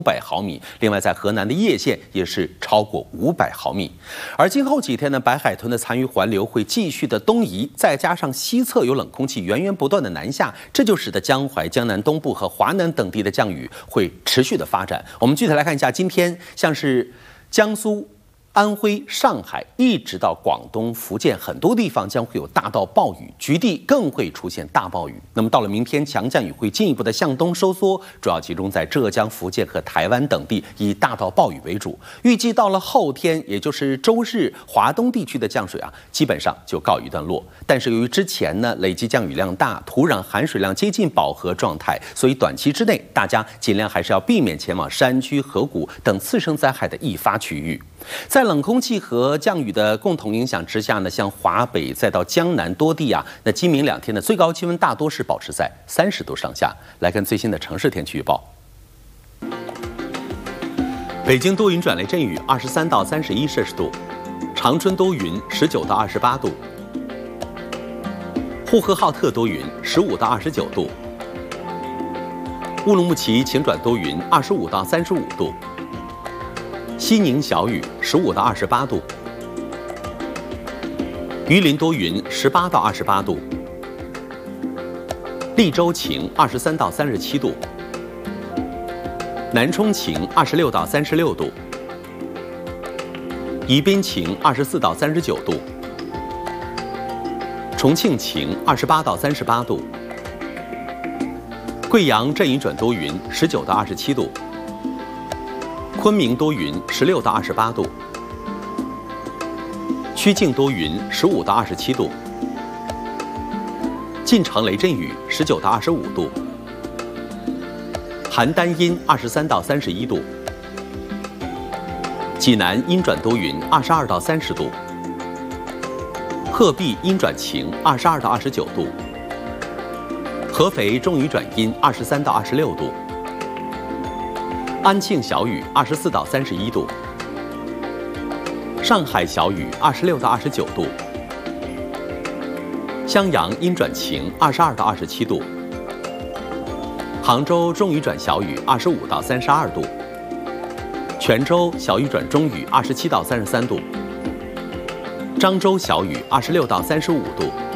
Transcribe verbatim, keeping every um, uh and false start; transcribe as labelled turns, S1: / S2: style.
S1: 百毫米，另外在河南的叶县也是超过五百毫米。而今后几天呢，白海豚的残余环流会继续的东移，再加上西侧有冷空气源源不断的南下，这就使得江淮、江南东部和华南等地的降雨会持续的发展。我们具体来看一下，今天像是江苏、安徽、上海，一直到广东、福建，很多地方将会有大到暴雨，局地更会出现大暴雨。那么到了明天，强降雨会进一步的向东收缩，主要集中在浙江、福建和台湾等地，以大到暴雨为主。预计到了后天，也就是周日，华东地区的降水啊，基本上就告一段落。但是由于之前呢累积降雨量大，土壤含水量接近饱和状态，所以短期之内，大家尽量还是要避免前往山区、河谷等次生灾害的易发区域。在冷空气和降雨的共同影响之下呢，像华北再到江南多地啊，那今明两天的最高气温大多是保持在三十度上下。来看最新的城市天气预报。北京多云转雷阵雨，二十三到三十一摄氏度；长春多云，十九到二十八度；呼和浩特多云，十五到二十九度；乌鲁木齐晴转多云，二十五到三十五度。西宁小雨，十五到二十八度；榆林多云，十八到二十八度；利州晴，二十三到三十七度；南充晴，二十六到三十六度；宜宾晴，二十四到三十九度；重庆晴，二十八到三十八度；贵阳阵雨转多云，十九到二十七度。昆明多云，十六到二十八度；曲靖多云，十五到二十七度；晋城雷阵雨，十九到二十五度；邯郸阴，二十三到三十一度；济南阴转多云，二十二到三十度；鹤壁阴转晴，二十二到二十九度；合肥中雨转阴，二十三到二十六度。安庆小雨，二十四到三十一度；上海小雨，二十六到二十九度；襄阳阴转晴，二十二到二十七度；杭州中雨转小雨，二十五到三十二度；泉州小雨转中雨，二十七到三十三度；漳州小雨，二十六到三十五度。